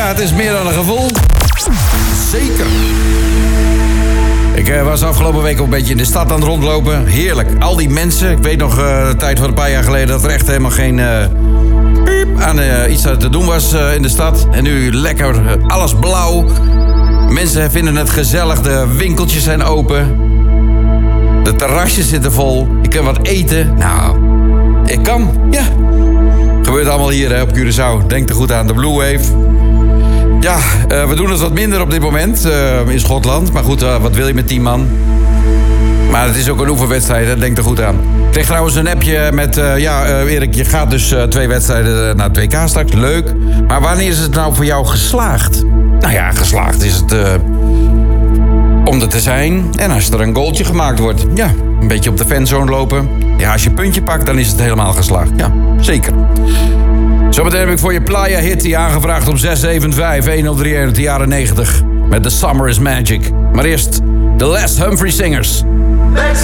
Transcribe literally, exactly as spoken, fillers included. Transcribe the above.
Ja, het is meer dan een gevoel. Zeker. Ik uh, was afgelopen week ook een beetje in de stad aan het rondlopen. Heerlijk. Al die mensen. Ik weet nog uh, de tijd van een paar jaar geleden dat er echt helemaal geen uh, piep aan uh, iets te doen was uh, in de stad. En nu lekker, uh, alles blauw. Mensen vinden het gezellig. De winkeltjes zijn open. De terrasjes zitten vol. Je kunt wat eten. Nou, ik kan. Ja. Gebeurt allemaal hier hè, op Curaçao. Denk er goed aan. De Blue Wave. Ja, uh, we doen het wat minder op dit moment uh, in Schotland. Maar goed, uh, wat wil je met tien man? Maar het is ook een oefenwedstrijd, hè? Denk er goed aan. Ik kreeg trouwens een appje met... Uh, ja, uh, Erik, je gaat dus uh, twee wedstrijden naar het W K straks. Leuk. Maar wanneer is het nou voor jou geslaagd? Nou ja, geslaagd is het... Uh, om er te zijn. En als er een goaltje gemaakt wordt. Ja, een beetje op de fanzone lopen. Ja, als je een puntje pakt, dan is het helemaal geslaagd. Ja, zeker. Zometeen heb ik voor je Playa Hit die aangevraagd om zes zeven vijf een nul drie uit de jaren negentig. Met The Summer is Magic. Maar eerst de Les Humphrey Singers. Let's